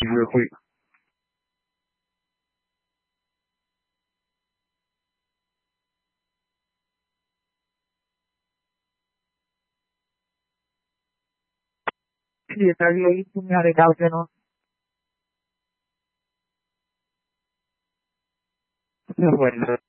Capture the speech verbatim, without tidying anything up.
约会。 Sì, tra io e tu mi ha cause, no? Bueno,